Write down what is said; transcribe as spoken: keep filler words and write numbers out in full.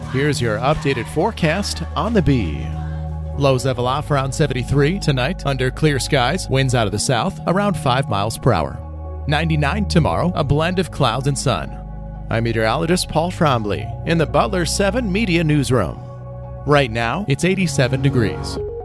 Here's your updated forecast on the Bee. Lows level off around seventy-three tonight under clear skies, winds out of the south around five miles per hour. ninety-nine tomorrow, a blend of clouds and sun. I'm meteorologist Paul Trombley in the Butler seven Media Newsroom. Right now, it's eighty-seven degrees.